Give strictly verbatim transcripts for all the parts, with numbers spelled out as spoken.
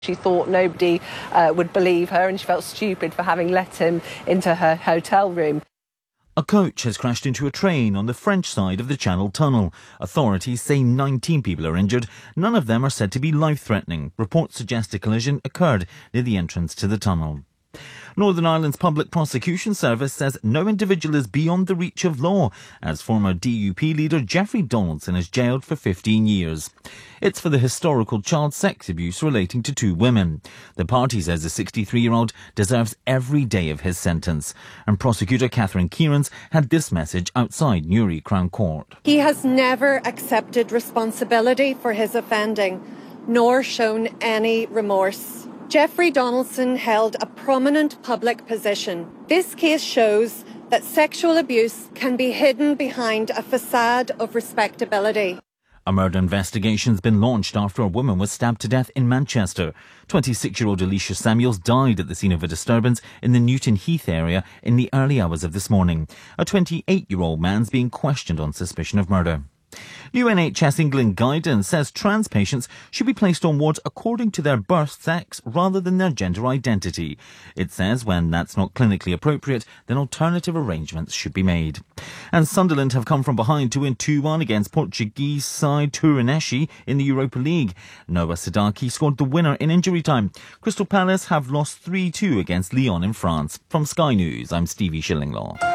She thought nobody uh, would believe her, and she felt stupid for having let him into her hotel room. A coach has crashed into a train on the French side of the Channel Tunnel. Authorities say nineteen people are injured. None of them are said to be life-threatening. Reports suggest a collision occurred near the entrance to the tunnel. Northern Ireland's Public Prosecution Service says no individual is beyond the reach of law, as former D U P leader Jeffrey Donaldson is jailed for fifteen years. It's for the historical child sex abuse relating to two women. The party says the sixty-three-year-old deserves every day of his sentence. And prosecutor Catherine Kierans had this message outside Newry Crown Court. He has never accepted responsibility for his offending, nor shown any remorse. Jeffrey Donaldson held a prominent public position. This case shows that sexual abuse can be hidden behind a facade of respectability. A murder investigation has been launched after a woman was stabbed to death in Manchester. twenty-six-year-old Alicia Samuels died at the scene of a disturbance in the Newton Heath area in the early hours of this morning. A twenty-eight-year-old man's being questioned on suspicion of murder. New N H S England guidance says trans patients should be placed on wards according to their birth sex rather than their gender identity. It says when that's not clinically appropriate, then alternative arrangements should be made. And Sunderland have come from behind to win two one against Portuguese side Turanesi in the Europa League. Noah Sadaki scored the winner in injury time. Crystal Palace have lost three two against Lyon in France. From Sky News, I'm Stevie Shillinglaw.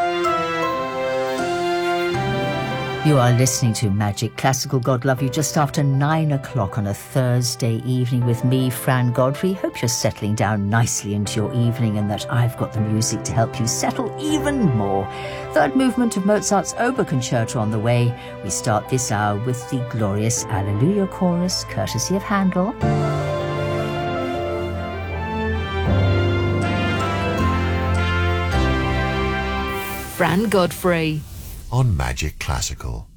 You are listening to Magic Classical God Love You just after nine o'clock on a Thursday evening with me, Fran Godfrey. Hope you're settling down nicely into your evening and that I've got the music to help you settle even more. Third movement of Mozart's Oboe Concerto on the way. We start this hour with the glorious Alleluia chorus, courtesy of Handel. Fran Godfrey on Magic Classical.